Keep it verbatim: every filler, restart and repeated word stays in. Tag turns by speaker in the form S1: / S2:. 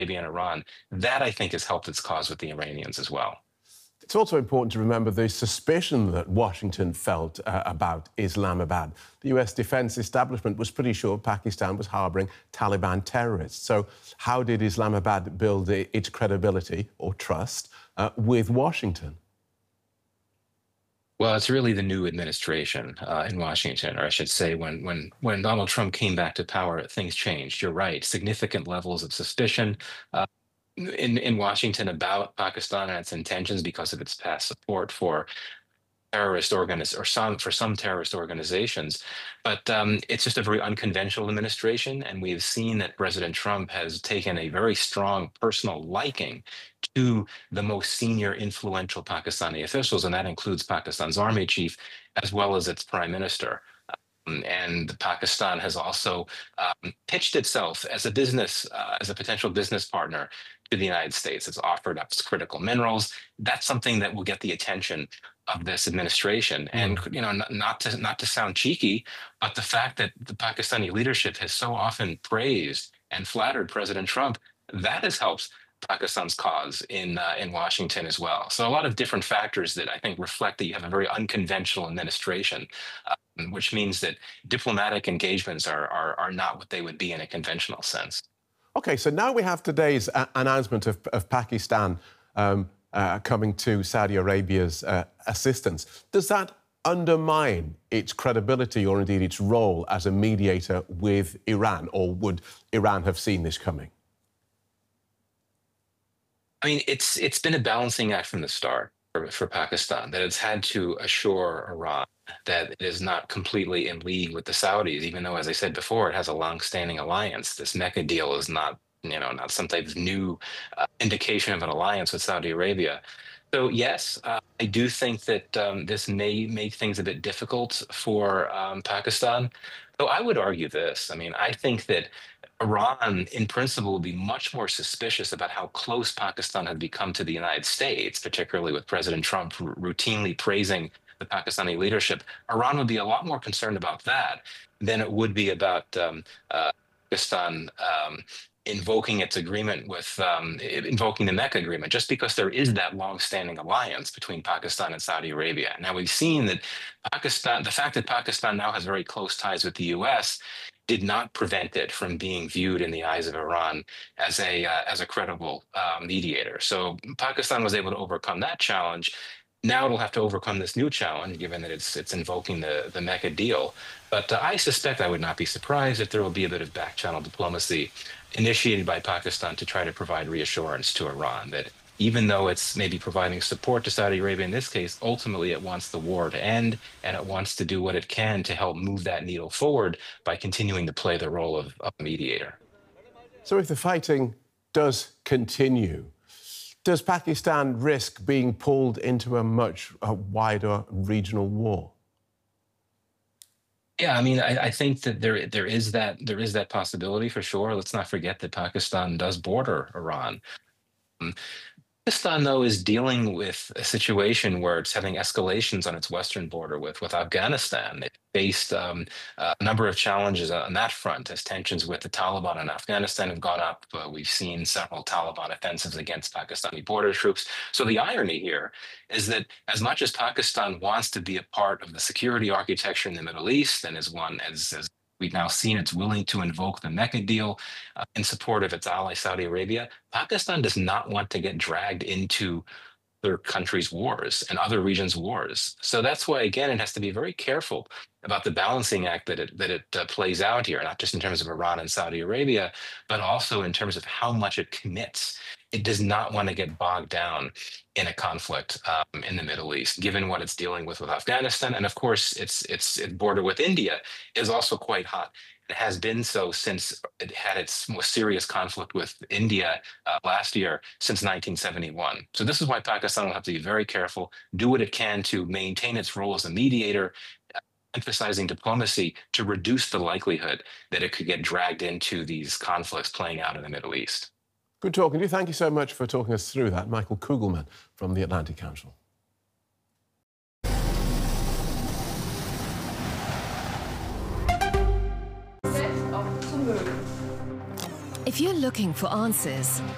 S1: Arabia and Iran. That, I think, has helped its cause with the Iranians as well.
S2: It's also important to remember the suspicion that Washington felt uh, about Islamabad. The U S defence establishment was pretty sure Pakistan was harbouring Taliban terrorists. So how did Islamabad build its credibility or trust uh, with Washington?
S1: Well, it's really the new administration uh, in Washington, or I should say, when when when Donald Trump came back to power, things changed. You're right, significant levels of suspicion uh, in in Washington about Pakistan and its intentions because of its past support for terrorist organiz or some for some terrorist organizations. But um, it's just a very unconventional administration, and we've seen that President Trump has taken a very strong personal liking to the most senior influential Pakistani officials, and that includes Pakistan's army chief as well as its prime minister. Um, and Pakistan has also um, pitched itself as a business, uh, as a potential business partner to the United States. It's offered up critical minerals. That's something that will get the attention of this administration. And
S2: Mm.
S1: you know, not, not to not to sound cheeky, but the fact that the Pakistani leadership has so often praised and flattered President Trump, that has helped Pakistan's cause in uh, in Washington as well. So a lot of different factors that I think reflect that you have a very unconventional administration, uh, which means that diplomatic engagements are, are are not what they would be in a conventional sense.
S2: OK, so now we have today's uh, announcement of, of Pakistan um, uh, coming to Saudi Arabia's uh, assistance. Does that undermine its credibility or indeed its role as a mediator with Iran, or would Iran have seen this coming?
S1: I mean, it's it's been a balancing act from the start for, for Pakistan, that it's had to assure Iran that it is not completely in league with the Saudis, even though, as I said before, it has a long-standing alliance. This Mecca deal is not, you know, not some type of new uh, indication of an alliance with Saudi Arabia. So yes, uh, I do think that um, this may make things a bit difficult for um, Pakistan. Though I would argue this. I mean, I think that Iran, in principle, would be much more suspicious about how close Pakistan had become to the United States, particularly with President Trump r- routinely praising the Pakistani leadership. Iran would be a lot more concerned about that than it would be about um, uh, Pakistan um, invoking its agreement with um, invoking the Mecca agreement, just because there is that long-standing alliance between Pakistan and Saudi Arabia. Now we've seen that Pakistan, the fact that Pakistan now has very close ties with the U S, did not prevent it from being viewed in the eyes of Iran as a uh, as a credible uh, mediator. So Pakistan was able to overcome that challenge. Now it'll have to overcome this new challenge, given that it's it's invoking the the Mecca deal. But uh, I suspect I would not be surprised if there will be a bit of back-channel diplomacy initiated by Pakistan to try to provide reassurance to Iran that even though it's maybe providing support to Saudi Arabia in this case, ultimately it wants the war to end, and it wants to do what it can to help move that needle forward by continuing to play the role of, of a mediator.
S2: So if the fighting does continue, does Pakistan risk being pulled into a much uh, wider regional war?
S1: Yeah, I mean, I, I think that there there is that there is that possibility for sure. Let's not forget that Pakistan does border Iran. Um, Pakistan, though, is dealing with a situation where it's having escalations on its western border with, with Afghanistan. It faced um, a number of challenges on that front as tensions with the Taliban in Afghanistan have gone up. Uh, we've seen several Taliban offensives against Pakistani border troops. So the irony here is that as much as Pakistan wants to be a part of the security architecture in the Middle East, and as one as, as we've now seen it's willing to invoke the Mecca deal uh, in support of its ally, Saudi Arabia, Pakistan does not want to get dragged into other countries' wars and other regions' wars. So that's why, again, it has to be very careful about the balancing act that it that it uh, plays out here, not just in terms of Iran and Saudi Arabia, but also in terms of how much it commits. It does not want to get bogged down in a conflict um, in the Middle East, given what it's dealing with with Afghanistan, and of course, its its, its border with India is also quite hot. It has been so since it had its most serious conflict with India uh, last year, since nineteen seventy-one. So this is why Pakistan will have to be very careful, do what it can to maintain its role as a mediator, emphasizing diplomacy to reduce the likelihood that it could get dragged into these conflicts playing out in the Middle East.
S2: Good talking to you. Thank you so much for talking us through that. Michael Kugelman from the Atlantic Council.
S3: If you're looking for answers,